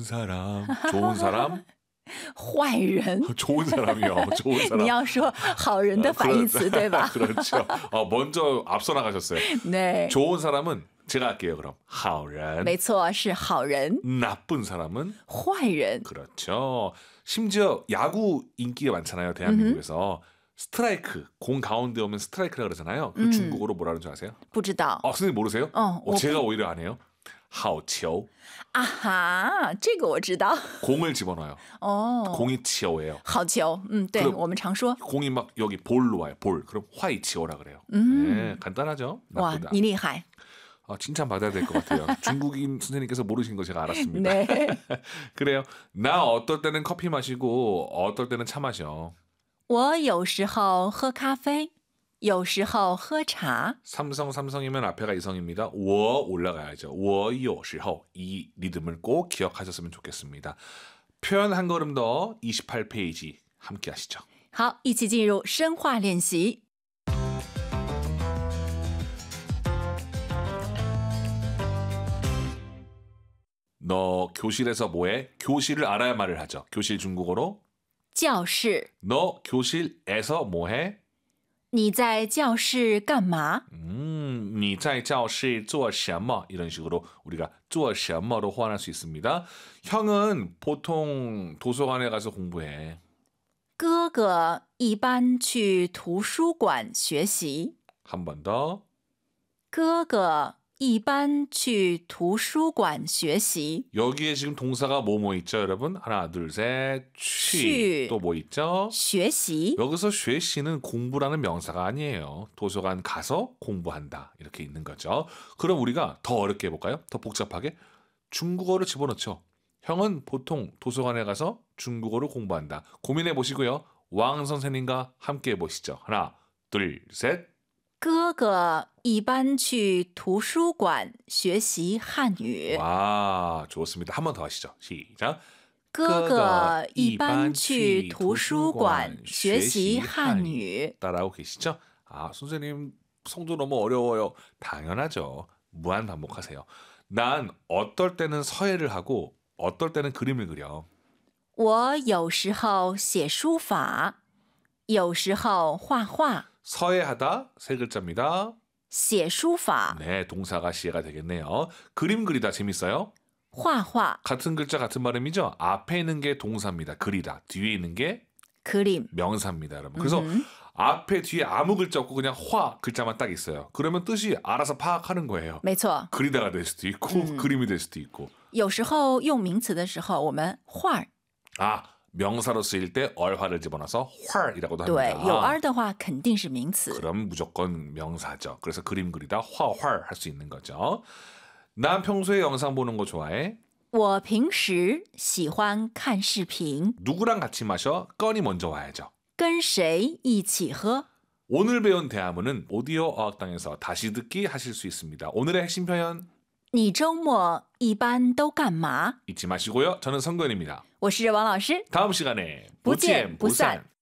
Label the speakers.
Speaker 1: 사람, 좋은 사람,
Speaker 2: 坏人
Speaker 1: 좋은 사람이요. 좋은
Speaker 2: 你
Speaker 1: 사람.
Speaker 2: 要说好人的反义词对吧
Speaker 1: 그렇죠. 먼저 앞서 나가셨어요.
Speaker 2: 네
Speaker 1: 좋은 사람은 제가 할게요. 그럼 好人.
Speaker 2: 没错是好人
Speaker 1: 나쁜 사람은
Speaker 2: 坏人
Speaker 1: 그렇죠. 심지어 야구 인기가 많잖아요. 대한민국에서. 스트라이크, 공 가운데 오면 스트라이크라 그러잖아요. 그 중국어로 뭐라는 줄 아세요?
Speaker 2: 不知道
Speaker 1: 선생님 모르세요?
Speaker 2: 어,
Speaker 1: 제가 오히려 안 해요. 好球.
Speaker 2: 啊哈这个我知道
Speaker 1: 공을 집어넣어요.
Speaker 2: 哦
Speaker 1: 공이 치어예요.
Speaker 2: 好球对
Speaker 1: 그럼
Speaker 2: 我们常说
Speaker 1: 공이 막 여기 볼로 와요. 볼. 그럼 화이 치어라 그래요. 네, 간단하죠?
Speaker 2: 哇
Speaker 1: 나쁘다.
Speaker 2: 你厉害
Speaker 1: 칭찬받아야 될 것 같아요. 중국인 선생님께서 모르신 거 제가 알았습니다.
Speaker 2: 네
Speaker 1: 그래요. 나 어떨 때는 커피 마시고 어떨 때는 차 마셔.
Speaker 2: 我有时候喝咖啡有时候喝茶
Speaker 1: 삼성이면 앞에가 이성입니다. 我 올라가야죠. 我有时候 이 리듬을 꼭 기억하셨으면 좋겠습니다. 표현 한 걸음 더 28페이지 함께 하시죠.
Speaker 2: 好一起进入深化练习
Speaker 1: 너 교실에서 뭐해? 교실을 알아야 말을 하죠. 교실 중국어로
Speaker 2: 教室
Speaker 1: 너 교실에서 뭐해?
Speaker 2: 你在教室干嘛
Speaker 1: 你在教室做什么? 이런 식으로 우리가 做什么로 호환할 수 있습니다. 형은 보통 도서관에 가서 공부해.
Speaker 2: 哥哥一般去图书馆学习
Speaker 1: 한 번 더.
Speaker 2: 哥哥一般去图书馆学习
Speaker 1: 여기에 지금 동사가 뭐뭐 있죠, 여러분? 하나, 둘, 셋.
Speaker 2: 취.
Speaker 1: 또 뭐 있죠?
Speaker 2: 学习
Speaker 1: 여기서 学习는 공부라는 명사가 아니에요. 도서관 가서 공부한다. 이렇게 있는 거죠. 그럼 우리가 더 어렵게 해볼까요? 더 복잡하게? 중국어를 집어넣죠. 형은 보통 도서관에 가서 중국어를 공부한다. 고민해 보시고요. 왕 선생님과 함께 해보시죠. 하나, 둘, 셋.
Speaker 2: 哥哥一般去图书馆学习汉语
Speaker 1: 와, 좋습니다. 한 번 더 하시죠. 시작.
Speaker 2: 哥哥一般去图书馆学习汉语
Speaker 1: 따라하고 계시죠? 선생님 성도 너무 어려워요. 당연하죠. 무한 반복하세요. 난 어떨 때는 서예를 하고 어떨 때는 그림을 그려.
Speaker 2: 我有时候写书法有时候画画
Speaker 1: 서예하다 세 글자입니다.
Speaker 2: 写书法
Speaker 1: 네, 동사가 시가 되겠네요. 그림 그리다 재밌어요?
Speaker 2: 画画
Speaker 1: 같은 글자 같은 발음이죠? 앞에 있는 게 동사입니다. 그리다. 뒤에 있는 게
Speaker 2: 그림
Speaker 1: 명사입니다, 여러분. 그래서 앞에 뒤에 아무 글자 없고 그냥 화 글자만 딱 있어요. 그러면 뜻이 알아서 파악하는 거예요.
Speaker 2: 没错
Speaker 1: 그리다가 될 수도 있고 그림이 될 수도 있고.
Speaker 2: 有时候用名词的时候我们画
Speaker 1: 명사로 쓰일 때 얼화를 집어넣어서 활이라고도
Speaker 2: 对
Speaker 1: 합니다.
Speaker 2: 有 r 的话肯定是名词
Speaker 1: 그럼 무조건 명사죠. 그래서 그림 그리다 화활 할 수 있는 거죠. 난 평소에 영상 보는 거 좋아해.
Speaker 2: 我平时喜欢看视频
Speaker 1: 누구랑 같이 마셔? 건이 먼저 와야죠.
Speaker 2: 跟谁一起喝
Speaker 1: 오늘 배운 대화문은 오디오 어학당에서 다시 듣기 하실 수 있습니다. 오늘의 핵심 표현
Speaker 2: 你周末一般都干嘛
Speaker 1: 잊지 마시고요. 저는 성근입니다.
Speaker 2: 我是王老师
Speaker 1: 다음 시간에
Speaker 2: 不见不散